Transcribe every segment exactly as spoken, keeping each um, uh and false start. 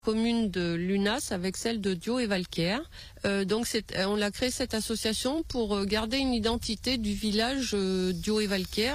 commune de Lunas avec celle de Dio et Valcaire. Euh, donc c'est, on a créé cette association pour garder une identité du village euh, Dio et Valcaire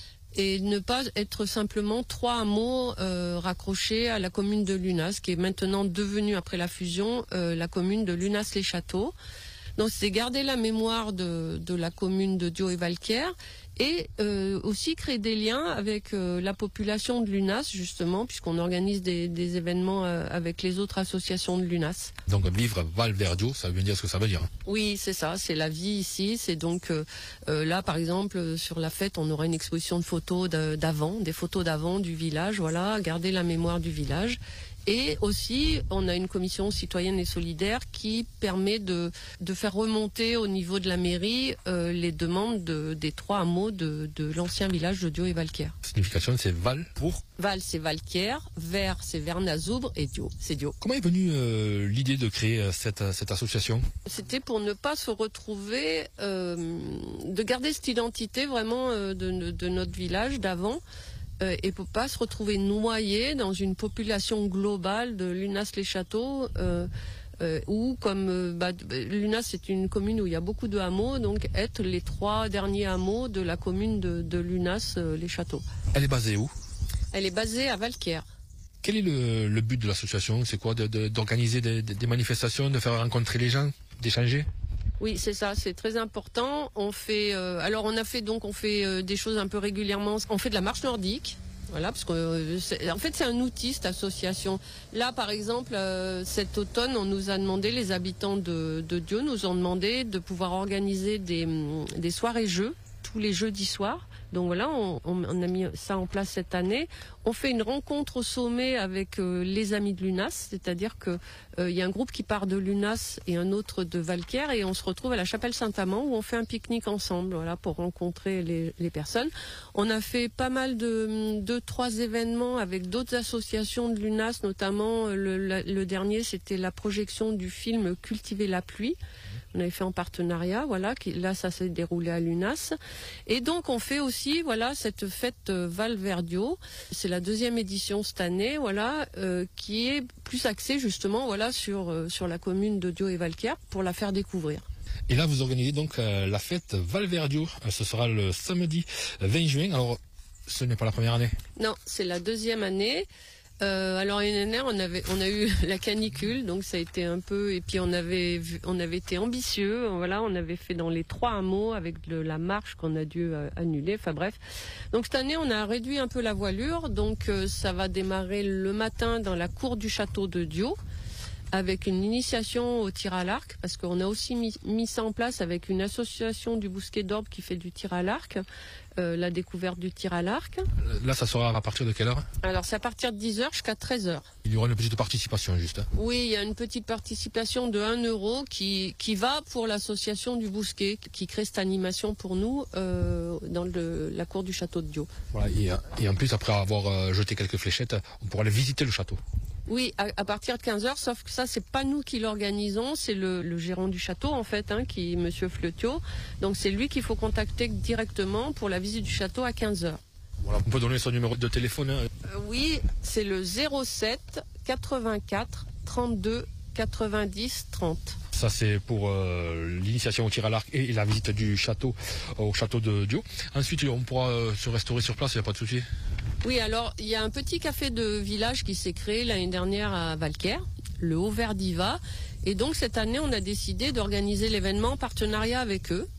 et ne pas être simplement trois hameaux euh, raccrochés à la commune de Lunas, qui est maintenant devenue, après la fusion, euh, la commune de Lunas-les-Châteaux. Donc c'est garder la mémoire de, de la commune de Dio et Valcaire et euh, aussi créer des liens avec euh, la population de Lunas, justement, puisqu'on organise des, des événements euh, avec les autres associations de Lunas. Donc vivre Val Verdio, ça veut dire ce que ça veut dire. Oui, c'est ça, c'est la vie ici. C'est donc euh, euh, là, par exemple, sur la fête, on aura une exposition de photos d'avant, des photos d'avant du village, voilà, garder la mémoire du village. Et aussi, on a une commission citoyenne et solidaire qui permet de, de faire remonter au niveau de la mairie euh, les demandes de, des trois hameaux de, de l'ancien village de Dio et Valcaire. La signification, c'est Val pour Val, c'est Valcaire, Ver, c'est Vernazoubre et Dio, c'est Dio. Comment est venue euh, l'idée de créer cette, cette association? C'était pour ne pas se retrouver, euh, de garder cette identité vraiment euh, de, de notre village d'avant. Euh, et pour pas se retrouver noyé dans une population globale de Lunas-les-Châteaux, euh, euh, où comme euh, bah, Lunas c'est une commune où il y a beaucoup de hameaux, donc être les trois derniers hameaux de la commune de, de Lunas-les-Châteaux. Elle est basée où? Elle est basée à Valcaire. Quel est le, le but de l'association? C'est quoi? de, de, d'organiser des, des manifestations, de faire rencontrer les gens, d'échanger? Oui, c'est ça, c'est très important. On fait, euh, alors on a fait donc on fait euh, des choses un peu régulièrement. On fait de la marche nordique, voilà, parce que euh, en fait c'est un outil cette association. Là, par exemple, euh, cet automne, on nous a demandé, les habitants de, de Dio nous ont demandé de pouvoir organiser des, des soirées jeux tous les jeudis soirs. Donc voilà, on, on, on a mis ça en place cette année. On fait une rencontre au sommet avec euh, les amis de Lunas, c'est-à-dire que euh, il y a un groupe qui part de Lunas et un autre de Valcaire, et on se retrouve à la chapelle Saint-Amand où on fait un pique-nique ensemble, voilà, pour rencontrer les, les personnes. On a fait pas mal de deux, trois événements avec d'autres associations de Lunas, notamment le, le, le dernier, c'était la projection du film Cultiver la pluie. On avait fait en partenariat, voilà, qui, là ça s'est déroulé à Lunas. Et donc on fait aussi, voilà, cette fête euh, Val Verdio. C'est la deuxième édition cette année, voilà, euh, qui est plus axée justement, voilà, sur euh, sur la commune de Dio et Valcaire pour la faire découvrir. Et là vous organisez donc euh, la fête Val Verdio. Ce sera le samedi vingt juin. Alors ce n'est pas la première année. Non, c'est la deuxième année. Euh, alors l'année dernière, on avait, on a eu la canicule, donc ça a été un peu, et puis on avait, vu, on avait été ambitieux, voilà, on avait fait dans les trois hameaux avec le, la marche qu'on a dû euh, annuler. Enfin bref, donc cette année, on a réduit un peu la voilure, donc euh, ça va démarrer le matin dans la cour du château de Dio, avec une initiation au tir à l'arc, parce qu'on a aussi mis, mis ça en place avec une association du Bousquet d'Orbe qui fait du tir à l'arc, euh, la découverte du tir à l'arc. Là, ça sera à partir de quelle heure? Alors, c'est à partir de dix heures jusqu'à treize heures. Il y aura une petite participation, juste. Oui, il y a une petite participation de un euro qui, qui va pour l'association du Bousquet, qui crée cette animation pour nous euh, dans le, la cour du château de Dio. Voilà, et, et en plus, après avoir euh, jeté quelques fléchettes, on pourra aller visiter le château. Oui, à, à partir de quinze heures, sauf que ça, c'est pas nous qui l'organisons, c'est le, le gérant du château, en fait, hein, qui est Monsieur Fleutiot. Donc c'est lui qu'il faut contacter directement pour la visite du château à quinze heures. Voilà, on peut donner son numéro de téléphone. Hein. Euh, oui, c'est le zéro sept quatre-vingt-quatre trente-deux quatre-vingt-dix trente. Ça, c'est pour euh, l'initiation au tir à l'arc et la visite du château euh, au château de Dio. Ensuite, on pourra euh, se restaurer sur place, il n'y a pas de souci. Oui, alors, il y a un petit café de village qui s'est créé l'année dernière à Valcaire, le Haut Verdiva. Et donc, cette année, on a décidé d'organiser l'événement en partenariat avec eux.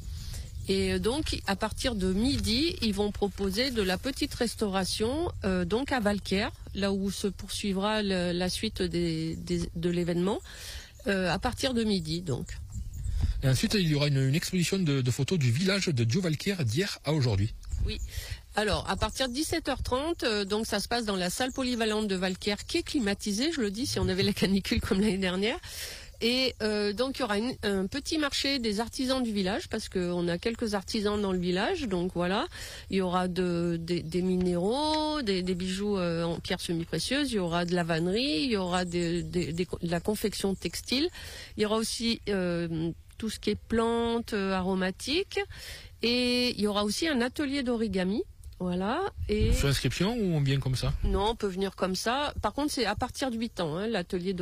Et donc, à partir de midi, ils vont proposer de la petite restauration euh, donc à Valcaire, là où se poursuivra le, la suite des, des, de l'événement, euh, à partir de midi, donc. Et ensuite, il y aura une, une exposition de, de photos du village de Dio Valcaire d'hier à aujourd'hui. Oui. Alors, à partir de dix-sept heures trente, euh, donc ça se passe dans la salle polyvalente de Valcaire, qui est climatisée, je le dis, si on avait la canicule comme l'année dernière. Et euh, donc, il y aura une, un petit marché des artisans du village, parce qu'on a quelques artisans dans le village. Donc voilà, il y aura de, des, des minéraux, des, des bijoux euh, en pierres semi-précieuses, il y aura de la vannerie, il y aura des, des, des, de la confection textile. Il y aura aussi euh, tout ce qui est plantes euh, aromatiques. Et il y aura aussi un atelier d'origami. Voilà. Et Sur inscription ou on vient comme ça? non, on peut venir comme ça. Par contre, c'est à partir de huit ans, hein, l'atelier de